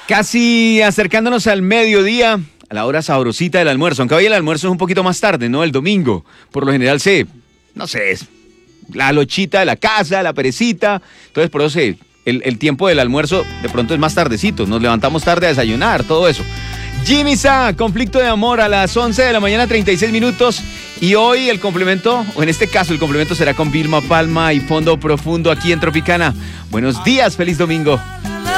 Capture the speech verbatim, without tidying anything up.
Casi acercándonos al mediodía, a la hora sabrosita del almuerzo, aunque hoy el almuerzo es un poquito más tarde, ¿no? El domingo, por lo general se, no sé, es la lochita de la casa, la perecita, entonces por eso se, el, el tiempo del almuerzo de pronto es más tardecito, nos levantamos tarde a desayunar, todo eso. Jimmy Sa, conflicto de amor a las once de la mañana, treinta y seis minutos, y hoy el complemento, o en este caso el complemento será con Vilma Palma y Fondo Profundo aquí en Tropicana. Buenos días, feliz domingo.